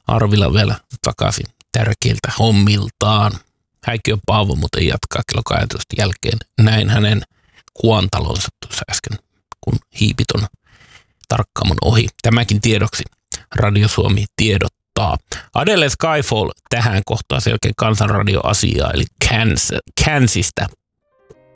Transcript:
Arvilla vielä takaisin tärkeiltä hommiltaan. Häikkiö Paavo muuten jatkaa kello 12 jälkeen. Näin hänen kuantalonsa tuossa äsken, kun hiipit on tarkkaamon ohi. Tämäkin tiedoksi Radio Suomi tiedottaa. Adele Skyfall tähän kohtaan selkeä kansanradioasiaa, eli Kansista.